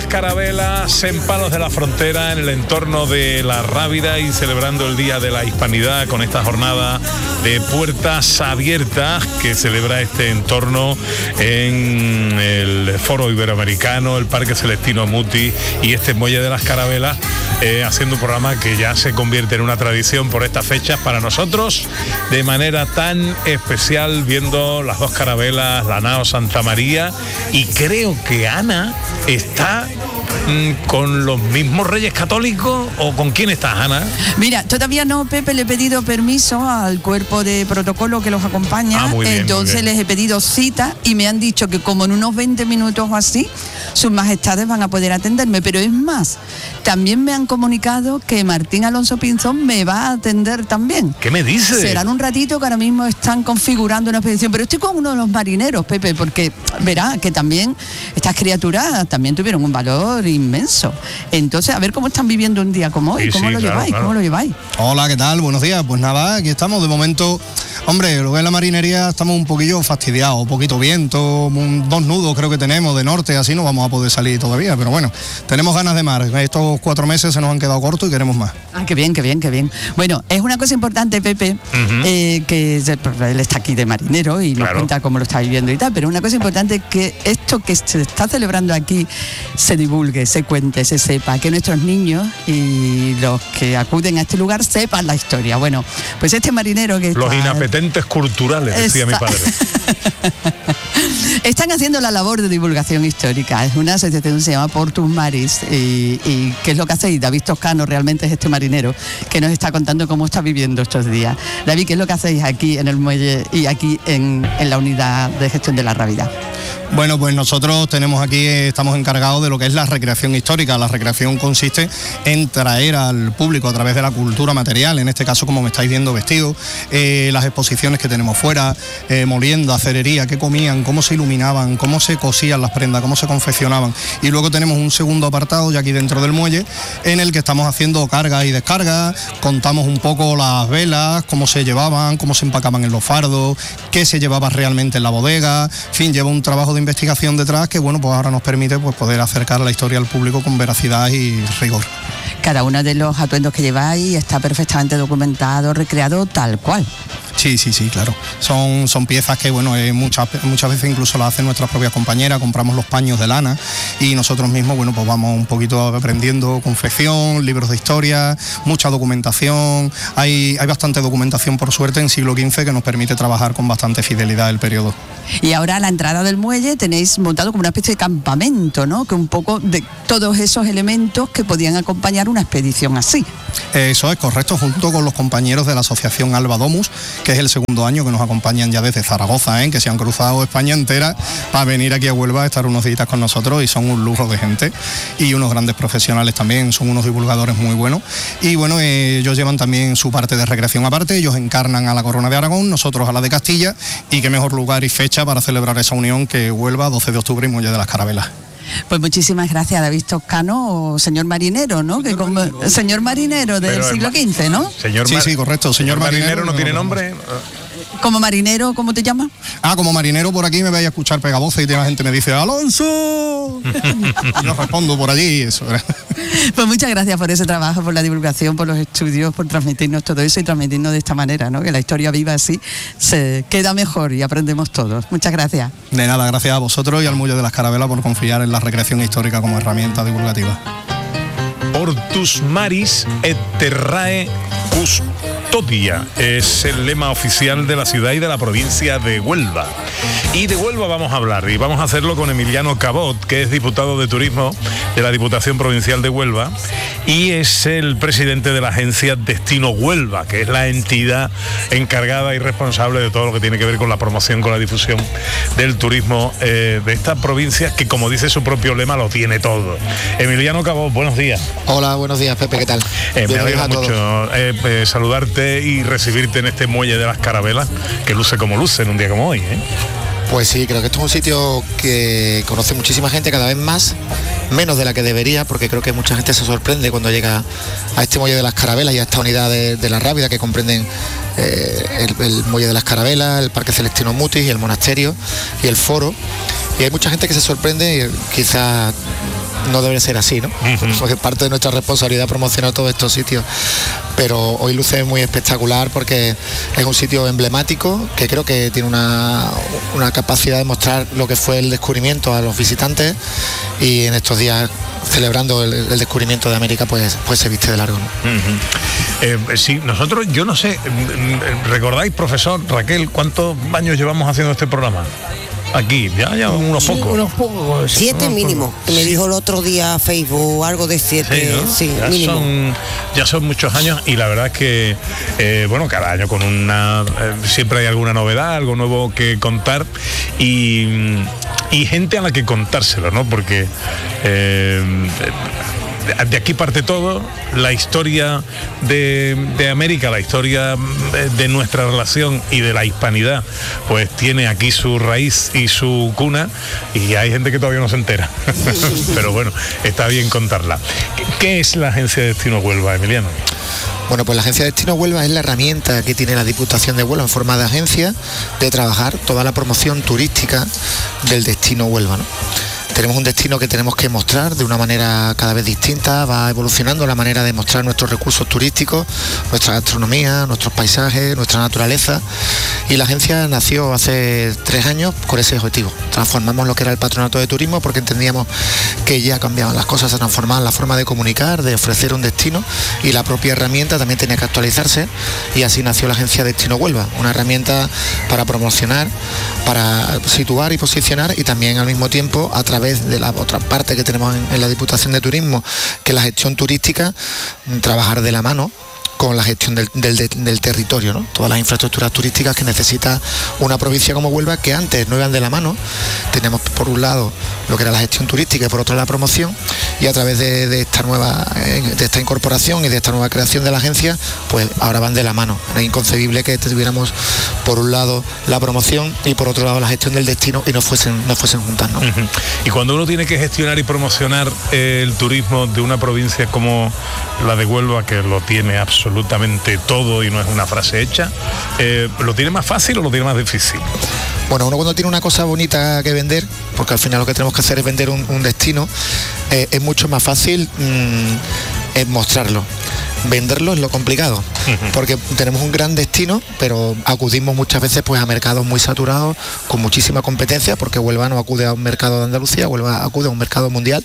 las Carabelas en Palos de la Frontera, en el entorno de La Rábida, y celebrando el Día de la Hispanidad con esta jornada de puertas abiertas que celebra este entorno en el Foro Iberoamericano, el Parque Celestino Mutis y este Muelle de las Carabelas, haciendo un programa que ya se convierte en una tradición por estas fechas para nosotros, de manera tan especial, viendo las dos carabelas, la nao Santa María, y creo que Ana está con los mismos Reyes Católicos. ¿O con quién estás, Ana? Mira, todavía no, Pepe, le he pedido permiso al cuerpo de protocolo que los acompaña. Muy bien, entonces les he pedido cita y me han dicho que como en unos 20 minutos o así, sus majestades van a poder atenderme. Pero es más, también me han comunicado que Martín Alonso Pinzón me va a atender también. ¿Qué me dices? Serán un ratito, que ahora mismo están configurando una expedición, pero estoy con uno de los marineros, Pepe, porque verá que también estas criaturas también tuvieron un valor inmenso. Entonces, a ver cómo están viviendo un día como hoy. Sí, ¿Cómo lo lleváis? claro. ¿Cómo lo lleváis? Hola, ¿qué tal? Buenos días. Pues nada, aquí estamos. De momento, hombre, lo que es la marinería, estamos un poquillo fastidiados, un poquito viento, 2 nudos creo que tenemos de norte, así no vamos a poder salir todavía, pero bueno, tenemos ganas de mar. Estos 4 meses se nos han quedado cortos y queremos más. Ah, qué bien, qué bien, qué bien. Bueno, es una cosa importante, Pepe, que él está aquí de marinero y nos cuenta cómo lo está viviendo y tal, pero una cosa importante es que esto que se está celebrando aquí se divulgue, se cuente, se sepa, que nuestros niños y los que acuden a este lugar sepan la historia. Bueno, pues este marinero que Los inapetentes culturales, decía mi padre. Están haciendo la labor de divulgación histórica. Es una asociación que se llama Portus Maris y ¿qué es lo que hacéis? David Toscano realmente es este marinero que nos está contando cómo está viviendo estos días. David, ¿qué es lo que hacéis aquí en el muelle y aquí en la unidad de gestión de La Rábida? Bueno, pues nosotros tenemos aquí, estamos encargados de lo que es la recreación histórica. La recreación consiste en traer al público a través de la cultura material, en este caso como me estáis viendo vestido, las exposiciones que tenemos fuera, molienda, cerería, qué comían, cómo se iluminaban, cómo se cosían las prendas, cómo se confeccionaban. Y luego tenemos un segundo apartado ya aquí dentro del muelle en el que estamos haciendo cargas y descargas, contamos un poco las velas, cómo se llevaban, cómo se empacaban en los fardos, qué se llevaba realmente en la bodega. En fin, lleva un trabajo de investigación detrás que bueno, pues ahora nos permite pues poder acercar la historia al público con veracidad y rigor. Cada uno de los atuendos que lleváis está perfectamente documentado, recreado tal cual. Sí, claro. Son piezas que, bueno, muchas veces incluso las hacen nuestras propias compañeras, compramos los paños de lana y nosotros mismos, bueno, pues vamos un poquito aprendiendo confección, libros de historia, mucha documentación. Hay bastante documentación, por suerte, en siglo XV que nos permite trabajar con bastante fidelidad el periodo. Y ahora a la entrada del muelle tenéis montado como una especie de campamento, ¿no? Que un poco de todos esos elementos que podían acompañar una expedición así. Eso es correcto, junto con los compañeros de la asociación Alba Domus, que es el segundo año que nos acompañan ya desde Zaragoza, que se han cruzado España entera para venir aquí a Huelva a estar unos días con nosotros y son un lujo de gente y unos grandes profesionales también, son unos divulgadores muy buenos y bueno, ellos llevan también su parte de recreación aparte, ellos encarnan a la Corona de Aragón, nosotros a la de Castilla y qué mejor lugar y fecha para celebrar esa unión que Huelva, 12 de octubre y Muelle de las Carabelas. Pues muchísimas gracias, David Toscano, o señor marinero, ¿no? Señor marinero del siglo XV, ¿no? Sí, correcto. Señor marinero no tiene nombre. Como marinero, ¿cómo te llamas? Como marinero por aquí me vais a escuchar pegavoces y la gente me dice ¡Alonso! Y yo respondo por allí y eso. Pues muchas gracias por ese trabajo, por la divulgación, por los estudios, por transmitirnos todo eso y transmitirnos de esta manera, ¿no? Que la historia viva así se queda mejor y aprendemos todos. Muchas gracias. De nada, gracias a vosotros y al Muelle de las Carabelas por confiar en la recreación histórica como herramienta divulgativa. Portus Maris et Terrae Custodia es el lema oficial de la ciudad y de la provincia de Huelva. Y de Huelva vamos a hablar y vamos a hacerlo con Emiliano Cabot, que es diputado de Turismo de la Diputación Provincial de Huelva y es el presidente de la agencia Destino Huelva, que es la entidad encargada y responsable de todo lo que tiene que ver con la promoción, con la difusión del turismo de esta provincia, que como dice su propio lema, lo tiene todo. Emiliano Cabot, buenos días. Hola, buenos días, Pepe, ¿qué tal? Me alegra mucho saludarte y recibirte en este Muelle de las Carabelas, que luce como luce en un día como hoy, Pues sí, creo que esto es un sitio que conoce muchísima gente, cada vez más, menos de la que debería, porque creo que mucha gente se sorprende cuando llega a este Muelle de las Carabelas y a esta unidad de La Rábida que comprenden el Muelle de las Carabelas, el Parque Celestino Mutis y el monasterio y el foro. Y hay mucha gente que se sorprende y quizás no debería ser así, ¿no? Porque parte de nuestra responsabilidad promocionar todos estos sitios. Pero hoy luce muy espectacular porque es un sitio emblemático que creo que tiene una capacidad de mostrar lo que fue el descubrimiento a los visitantes, y en estos días celebrando el descubrimiento de América, pues se viste de largo, ¿no? Sí, nosotros, yo no sé, ¿recordáis, profesor Raquel, cuántos años llevamos haciendo este programa? Aquí, ya unos pocos. Unos pocos. 7 mínimo. Me dijo el otro día Facebook algo de 7, ¿no? Sí, mínimo. Ya son muchos años, y la verdad es que, cada año con siempre hay alguna novedad, algo nuevo que contar, y gente a la que contárselo, ¿no? Porque de aquí parte todo, la historia de América, la historia de nuestra relación y de la hispanidad, pues tiene aquí su raíz y su cuna, y hay gente que todavía no se entera. Pero bueno, está bien contarla. ¿Qué es la Agencia de Destino Huelva, Emiliano? Bueno, pues la Agencia de Destino Huelva es la herramienta que tiene la Diputación de Huelva en forma de agencia de trabajar toda la promoción turística del destino Huelva, ¿no? Tenemos un destino que tenemos que mostrar de una manera cada vez distinta, va evolucionando la manera de mostrar nuestros recursos turísticos, nuestra gastronomía, nuestros paisajes, nuestra naturaleza, y la agencia nació hace 3 años con ese objetivo. Transformamos lo que era el Patronato de Turismo porque entendíamos que ya cambiaban las cosas, se transformaban la forma de comunicar, de ofrecer un destino, y la propia herramienta también tenía que actualizarse, y así nació la Agencia de Destino Huelva, una herramienta para promocionar, para situar y posicionar, y también al mismo tiempo, a través de la otra parte que tenemos en la Diputación de Turismo, que es la gestión turística, trabajar de la mano con la gestión del territorio, ¿no? Todas las infraestructuras turísticas que necesita una provincia como Huelva, que antes no iban de la mano. Tenemos por un lado lo que era la gestión turística y por otro la promoción, y a través de esta incorporación y de esta nueva creación de la agencia, pues ahora van de la mano. Es inconcebible que tuviéramos por un lado la promoción y por otro lado la gestión del destino y no fuesen juntas, ¿no? Y cuando uno tiene que gestionar y promocionar el turismo de una provincia como la de Huelva, que lo tiene absolutamente todo y no es una frase hecha, ¿lo tiene más fácil o lo tiene más difícil? Bueno, uno cuando tiene una cosa bonita que vender, porque al final lo que tenemos que hacer es vender un destino, es mucho más fácil mostrarlo. Venderlo es lo complicado, porque tenemos un gran destino, pero acudimos muchas veces pues a mercados muy saturados, con muchísima competencia, porque Huelva no acude a un mercado de Andalucía, Huelva acude a un mercado mundial.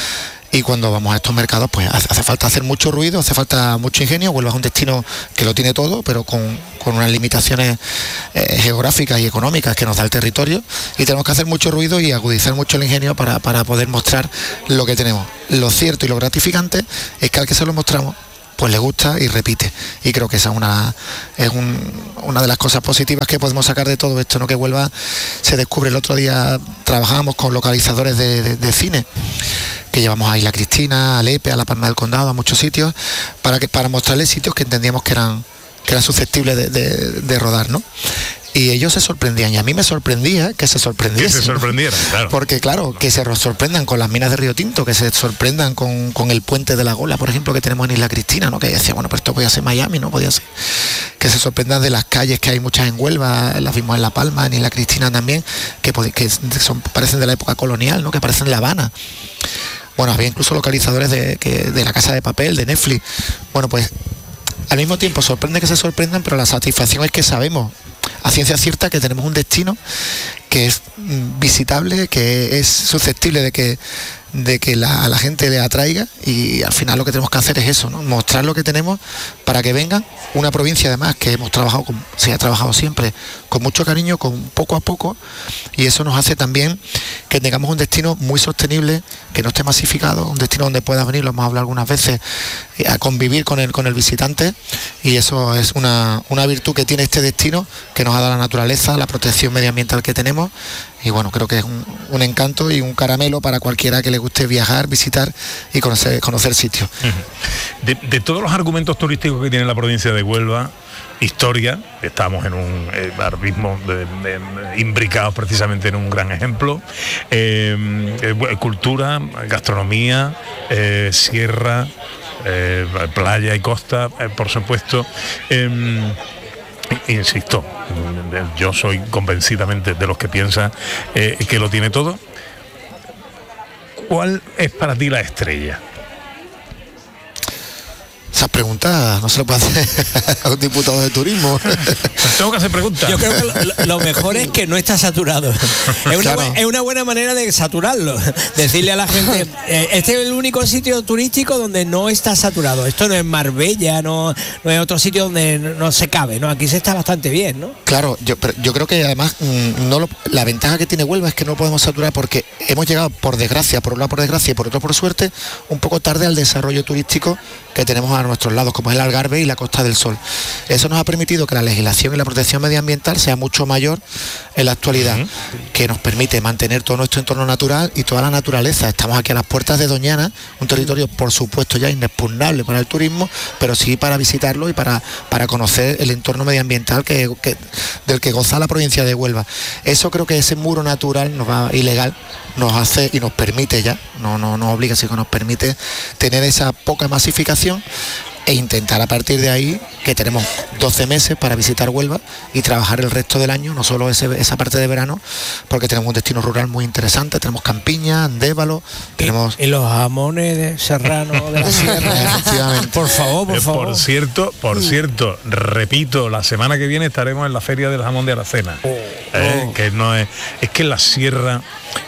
Y cuando vamos a estos mercados, pues hace falta hacer mucho ruido, hace falta mucho ingenio. Huelva es un destino que lo tiene todo, pero con unas limitaciones geográficas y económicas que nos da el territorio, y tenemos que hacer mucho ruido y agudizar mucho el ingenio para poder mostrar lo que tenemos. Lo cierto y lo gratificante es que al que se lo mostramos, pues le gusta y repite, y creo que esa es una de las cosas positivas que podemos sacar de todo esto, ¿no? Que Huelva se descubre. El otro día trabajábamos con localizadores de cine, que llevamos a Isla Cristina, a Lepe, a La Palma del Condado, a muchos sitios, para mostrarles sitios que entendíamos que eran susceptibles de rodar, ¿no? Y ellos se sorprendían, y a mí me sorprendía que se sorprendiesen. Que se sorprendieran, claro. Porque claro, que se sorprendan con las minas de Río Tinto, que se sorprendan con el puente de la Gola, por ejemplo, que tenemos en Isla Cristina, ¿no? Que decía, bueno, pero esto podía ser Miami, ¿no? Podía ser. Que se sorprendan de las calles, que hay muchas en Huelva, las vimos en La Palma, en Isla Cristina también, que parecen de la época colonial, ¿no? Que parecen de La Habana. Bueno, había incluso localizadores de La Casa de Papel, de Netflix. Bueno, pues al mismo tiempo sorprende que se sorprendan, pero la satisfacción es que sabemos a ciencia cierta que tenemos un destino que es visitable, que es susceptible de que a la gente le atraiga, y al final lo que tenemos que hacer es eso, ¿no? Mostrar lo que tenemos para que vengan. Una provincia además que se ha trabajado siempre con mucho cariño, con poco a poco, y eso nos hace también que tengamos un destino muy sostenible, que no esté masificado, un destino donde puedas venir, lo hemos hablado algunas veces, a convivir con el visitante, y eso es una virtud que tiene este destino, que nos ha dado la naturaleza, la protección medioambiental que tenemos, y bueno, creo que es un encanto y un caramelo para cualquiera que le guste viajar, visitar y conocer sitios. De todos los argumentos turísticos que tiene la provincia de Huelva, historia, estamos en un ahora mismo imbricados precisamente en un gran ejemplo, cultura, gastronomía, sierra, playa y costa, por supuesto. insisto, yo soy convencidamente de los que piensan que lo tiene todo. ¿Cuál es para ti la estrella? Esas preguntas no se lo puede hacer a un diputado de turismo. Tengo que hacer preguntas. Yo creo que lo mejor es que no está saturado. Es una buena manera de saturarlo. Decirle a la gente, este es el único sitio turístico donde no está saturado. Esto no es Marbella, no es otro sitio donde no se cabe, ¿no? Aquí se está bastante bien, ¿no? Claro, yo creo que además la ventaja que tiene Huelva es que no podemos saturar porque hemos llegado, por desgracia, por un lado por desgracia y por otro por suerte, un poco tarde al desarrollo turístico que tenemos a nuestros lados, como es el Algarve y la Costa del Sol. Eso nos ha permitido que la legislación y la protección medioambiental sea mucho mayor en la actualidad, que nos permite mantener todo nuestro entorno natural y toda la naturaleza. Estamos aquí a las puertas de Doñana, un territorio por supuesto ya inexpugnable para el turismo, pero sí para visitarlo y para conocer el entorno medioambiental del que goza la provincia de Huelva. Eso creo que ese muro natural ilegal nos hace y nos permite ya, no nos obliga, sino que nos permite tener esa poca masificación e intentar a partir de ahí, que tenemos 12 meses para visitar Huelva y trabajar el resto del año, no solo esa parte de verano, porque tenemos un destino rural muy interesante, tenemos campiña, Andévalo, tenemos... Y los jamones de serrano de la sierra. Efectivamente. Por favor. Por cierto, repito, la semana que viene estaremos en la Feria del Jamón de Aracena. Que no es que la sierra...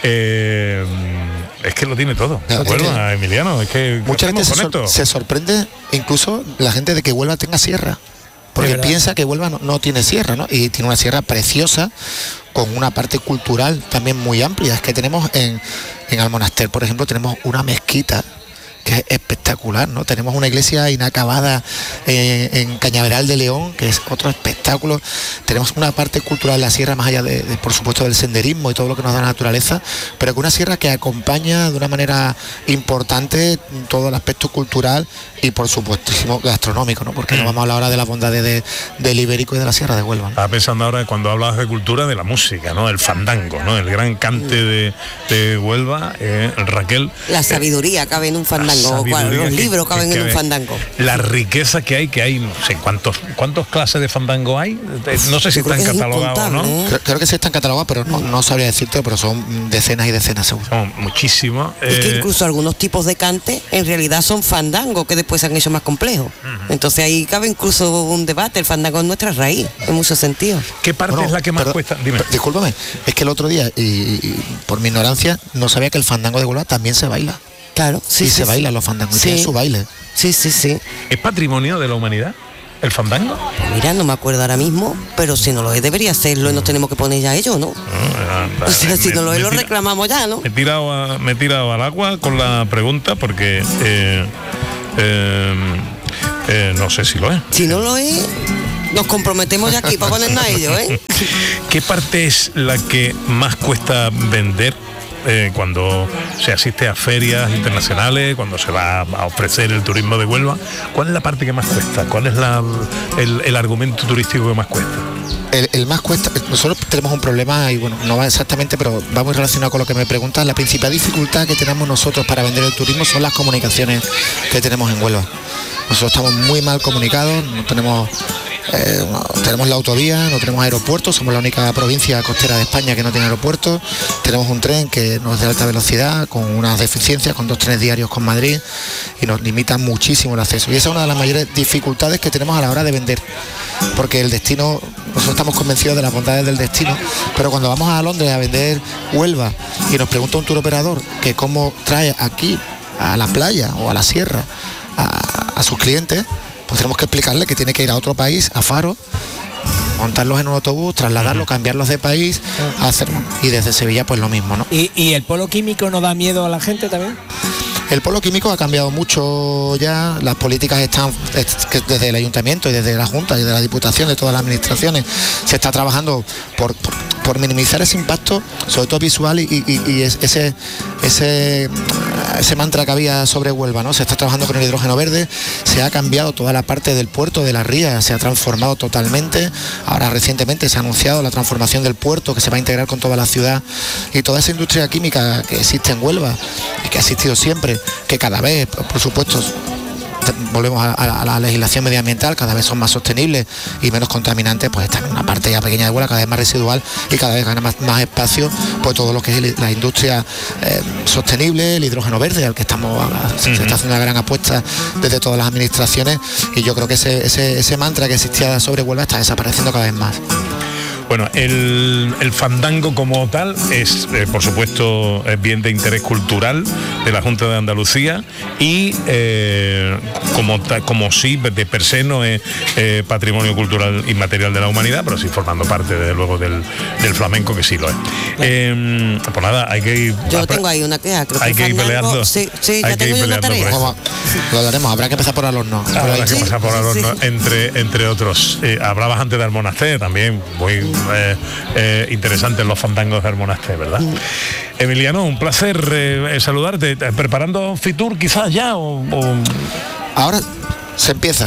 es que lo tiene todo. Huelva, Emiliano, es que mucha gente se sorprende, incluso la gente, de que Huelva tenga sierra, porque piensa que Huelva no tiene sierra, ¿no? Y tiene una sierra preciosa con una parte cultural también muy amplia. Es que tenemos en Almonaster, por ejemplo, tenemos una mezquita que es espectacular, ¿no? Tenemos una iglesia inacabada en Cañaveral de León, que es otro espectáculo. Tenemos una parte cultural de la sierra, más allá de por supuesto, del senderismo y todo lo que nos da la naturaleza, pero con una sierra que acompaña de una manera importante todo el aspecto cultural y por supuesto gastronómico, ¿no? Porque no vamos a hablar ahora de las bondades del Ibérico y de la Sierra de Huelva, ¿no? Estaba pensando ahora, cuando hablabas de cultura, de la música, ¿no? El fandango, ¿no? El gran cante de Huelva, Raquel. La sabiduría cabe en un fandango. Los libros caben en un fandango. La riqueza que hay, no sé cuántas clases de fandango hay, no sé si están catalogados o no. Creo que sí están catalogados, pero no sabría decirte, pero son decenas y decenas seguro. Son muchísimos. Es que incluso algunos tipos de cante en realidad son fandango, que después se han hecho más complejos. Entonces ahí cabe incluso un debate. El fandango es nuestra raíz, en muchos sentidos. ¿Qué parte es la que más cuesta? Dime. Discúlpame, es que el otro día, y por mi ignorancia, no sabía que el fandango de Huelva también se baila. Claro, sí. Se bailan los fandangos, tienen su baile. Sí. ¿Es patrimonio de la humanidad el fandango? Pues mira, no me acuerdo ahora mismo, pero si no lo es, debería serlo y nos tenemos que poner ya ello, ¿no? O sea, si no lo es, lo reclamamos ya, ¿no? Me he tirado al agua con la pregunta porque no sé si lo es. Si no lo es, nos comprometemos ya aquí para ponernos a ello, ¿eh? ¿Qué parte es la que más cuesta vender cuando se asiste a ferias internacionales, cuando se va a ofrecer el turismo de Huelva? ¿Cuál es la parte que más cuesta? ¿Cuál es el argumento turístico que más cuesta? El más cuesta, nosotros tenemos un problema, y bueno, no va exactamente, pero va muy relacionado con lo que me preguntas. La principal dificultad que tenemos nosotros para vender el turismo son las comunicaciones que tenemos en Huelva. Nosotros estamos muy mal comunicados, no tenemos la autovía, no tenemos aeropuertos, somos la única provincia costera de España que no tiene aeropuertos. Tenemos un tren que no es de alta velocidad, con unas deficiencias, con 2 trenes diarios con Madrid, y nos limita muchísimo el acceso. Y esa es una de las mayores dificultades que tenemos a la hora de vender, porque el destino, nosotros estamos convencidos de las bondades del destino, pero cuando vamos a Londres a vender Huelva y nos pregunta un tour operador que cómo trae aquí a la playa o a la sierra a sus clientes, pues tenemos que explicarle que tiene que ir a otro país, a Faro, montarlos en un autobús, trasladarlos, cambiarlos de país, hacerlo. Y desde Sevilla pues lo mismo, ¿no? ¿Y el polo químico no da miedo a la gente también? El polo químico ha cambiado mucho ya, las políticas están desde el ayuntamiento y desde la Junta y de la Diputación, de todas las administraciones, se está trabajando por minimizar ese impacto, sobre todo visual, y ese mantra que había sobre Huelva, ¿no? Se está trabajando con el hidrógeno verde, se ha cambiado toda la parte del puerto de la ría, se ha transformado totalmente. Ahora recientemente se ha anunciado la transformación del puerto, que se va a integrar con toda la ciudad, y toda esa industria química que existe en Huelva y que ha existido siempre, que cada vez, por supuesto, volvemos a la legislación medioambiental, cada vez son más sostenibles y menos contaminantes, pues están en una parte ya pequeña de Huelva, cada vez más residual y cada vez gana más espacio pues todo lo que es la industria sostenible, el hidrógeno verde, al que se está haciendo una gran apuesta desde todas las administraciones, y yo creo que ese mantra que existía sobre Huelva está desapareciendo cada vez más. Bueno, el fandango como tal es, por supuesto, es bien de interés cultural de la Junta de Andalucía y como sí, de per se no es patrimonio cultural inmaterial de la humanidad, pero sí formando parte, desde luego, del flamenco, que sí lo es. Pues nada, hay que ir... Yo tengo ahí una queja, creo que hay que ir peleando. Sí, ya tengo una tarea. Lo haremos, habrá que empezar por Alorno. Habrá que empezar por Alorno, entre otros. Hablabas antes de Almonaster, también muy... interesantes los fandangos de Almonaster, ¿verdad? Emiliano, un placer saludarte. ¿Preparando Fitur quizás ya o...? Ahora se empieza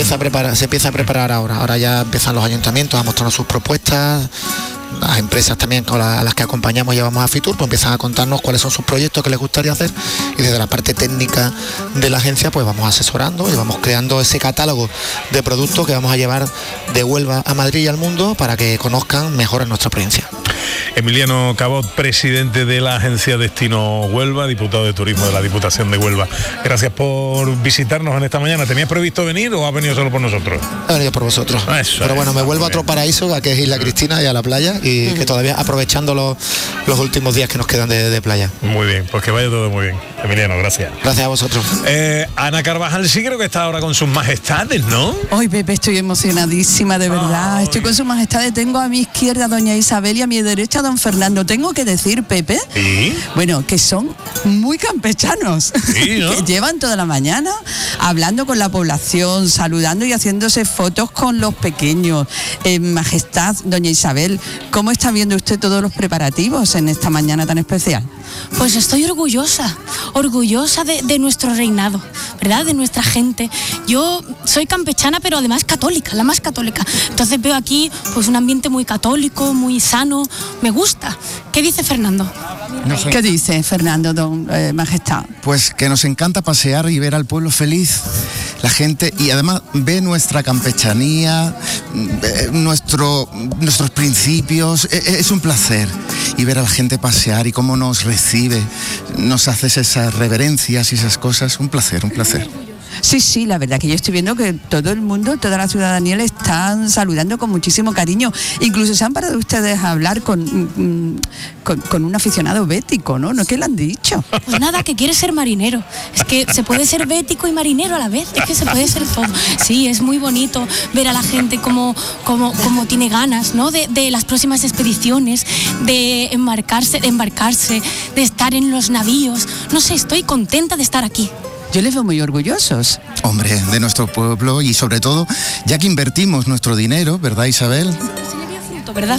a preparar ahora ya empiezan los ayuntamientos a mostrarnos sus propuestas. Las empresas también a las que acompañamos, llevamos a Fitur, pues empiezan a contarnos cuáles son sus proyectos que les gustaría hacer, y desde la parte técnica de la agencia pues vamos asesorando y vamos creando ese catálogo de productos que vamos a llevar de Huelva a Madrid y al mundo para que conozcan mejor nuestra provincia. Emiliano Cabot, presidente de la agencia Destino Huelva, diputado de Turismo de la Diputación de Huelva. Gracias por visitarnos en esta mañana. ¿Tenías previsto venir o has venido solo por nosotros? He venido por vosotros. Pero bueno, me vuelvo a otro paraíso, a que es Isla Cristina y a la playa, y que todavía aprovechando los últimos días que nos quedan de playa. Muy bien, pues que vaya todo muy bien. Emiliano, gracias. Gracias a vosotros. Ana Carvajal sí creo que está ahora con sus majestades, ¿no? Hoy, Pepe, estoy emocionadísima, de verdad. Estoy con sus majestades. Tengo a mi izquierda a doña Isabel y a mi derecha a don Fernando. Tengo que decir, Pepe, ¿sí? Bueno, que son muy campechanos, ¿sí, no? que llevan toda la mañana hablando con la población, saludando y haciéndose fotos con los pequeños. Majestad, doña Isabel, ¿cómo está viendo usted todos los preparativos en esta mañana tan especial? Pues estoy orgullosa de nuestro reinado, ¿verdad? De nuestra gente. Yo soy campechana, pero además católica, la más católica. Entonces veo aquí pues un ambiente muy católico, muy sano. Me gusta. ¿Qué dice Fernando? ¿Qué dice Fernando, don Majestad? Pues que nos encanta pasear y ver al pueblo feliz, la gente, y además ve nuestra campechanía, nuestros principios. Es un placer, y ver a la gente pasear y cómo nos recibe, nos haces esas reverencias y esas cosas. Un placer. Sí, la verdad que yo estoy viendo que todo el mundo, toda la ciudadanía le están saludando con muchísimo cariño. Incluso se han parado ustedes a hablar con un aficionado bético, ¿no? ¿No? ¿Qué le han dicho? Pues nada, que quiere ser marinero. Es que se puede ser bético y marinero a la vez. Es que se puede ser todo. Sí, es muy bonito ver a la gente como tiene ganas, ¿no? De las próximas expediciones, de embarcarse, de estar en los navíos. No sé, estoy contenta de estar aquí. Yo les veo muy orgullosos. Hombre, de nuestro pueblo, y sobre todo, ya que invertimos nuestro dinero, ¿verdad, Isabel? ¿Verdad,